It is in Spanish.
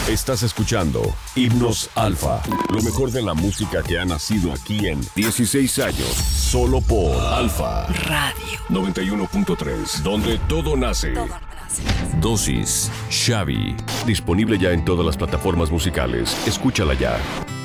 Estás escuchando Himnos Alfa, lo mejor de la música que ha nacido aquí en 16 años, solo por Alfa Radio 91.3, donde todo nace. Dosis Xavi, disponible ya en todas las plataformas musicales. Escúchala ya.